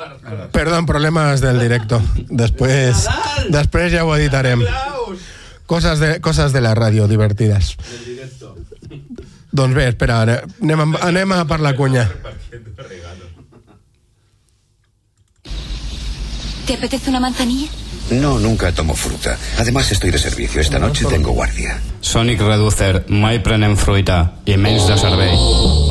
Perdón, problemes del directo. Després ja ho editarem. Coses de la ràdio divertides. Doncs bé, espera, anem a per la cunya. ¿Te apetece una manzanilla? No, nunca tomo fruta. Además estoy de servicio. Esta noche tengo guardia. Sonic Reducer, mai prenem fruita, i menys de servei.